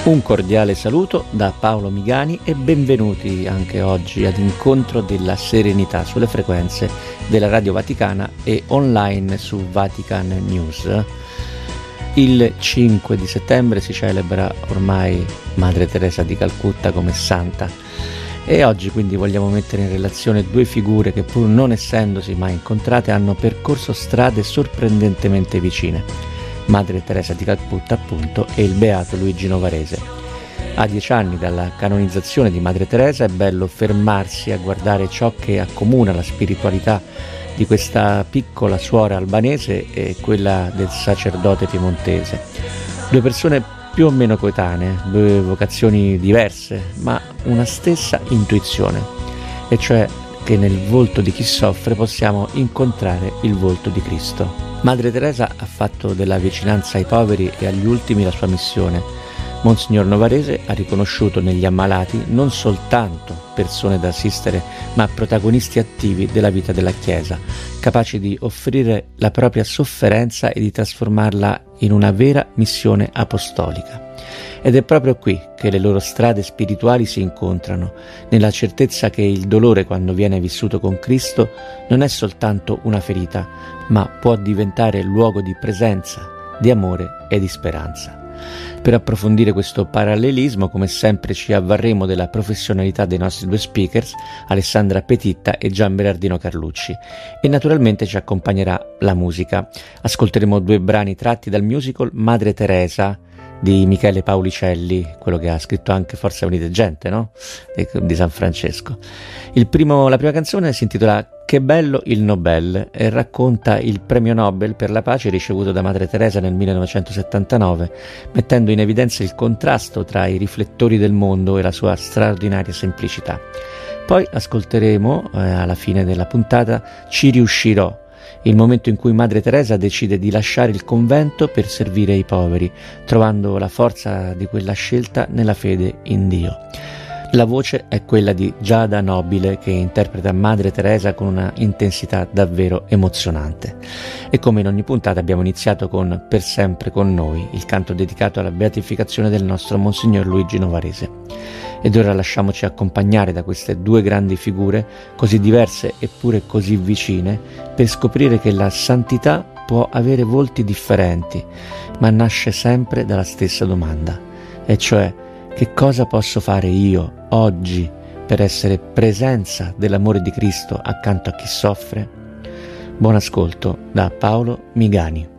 Un cordiale saluto da Paolo Migani e benvenuti anche oggi ad Incontro della Serenità sulle frequenze della Radio Vaticana e online su Vatican News. Il 5 di settembre si celebra ormai Madre Teresa di Calcutta come santa e oggi quindi vogliamo mettere in relazione due figure che, pur non essendosi mai incontrate, hanno percorso strade sorprendentemente vicine. Madre Teresa di Calcutta, appunto, e il beato Luigi Novarese. A 10 anni dalla canonizzazione di Madre Teresa è bello fermarsi a guardare ciò che accomuna la spiritualità di questa piccola suora albanese e quella del sacerdote piemontese. Due persone più o meno coetanee, due vocazioni diverse, ma una stessa intuizione, e cioè che nel volto di chi soffre possiamo incontrare il volto di Cristo. Madre Teresa ha fatto della vicinanza ai poveri e agli ultimi la sua missione. Monsignor Novarese ha riconosciuto negli ammalati non soltanto persone da assistere, ma protagonisti attivi della vita della Chiesa, capaci di offrire la propria sofferenza e di trasformarla in una vera missione apostolica. Ed è proprio qui che le loro strade spirituali si incontrano, nella certezza che il dolore, quando viene vissuto con Cristo, non è soltanto una ferita, ma può diventare luogo di presenza, di amore e di speranza. Per approfondire questo parallelismo, come sempre, ci avvarremo della professionalità dei nostri due speakers, Alessandra Petitta e Gian Berardino Carlucci, e naturalmente ci accompagnerà la musica. Ascolteremo due brani tratti dal musical Madre Teresa di Michele Paulicelli, quello che ha scritto anche Forza Unite Gente, no? Di San Francesco. La prima canzone si intitola Che bello il Nobel e racconta il premio Nobel per la pace ricevuto da Madre Teresa nel 1979, mettendo in evidenza il contrasto tra i riflettori del mondo e la sua straordinaria semplicità. Poi ascolteremo, alla fine della puntata, Ci riuscirò, il momento in cui Madre Teresa decide di lasciare il convento per servire i poveri, trovando la forza di quella scelta nella fede in Dio. La voce è quella di Giada Nobile, che interpreta Madre Teresa con una intensità davvero emozionante. E come in ogni puntata abbiamo iniziato con Per sempre con noi, il canto dedicato alla beatificazione del nostro Monsignor Luigi Novarese. Ed ora lasciamoci accompagnare da queste due grandi figure, così diverse eppure così vicine, per scoprire che la santità può avere volti differenti, ma nasce sempre dalla stessa domanda, e cioè: che cosa posso fare io, oggi, per essere presenza dell'amore di Cristo accanto a chi soffre? Buon ascolto da Paolo Migani.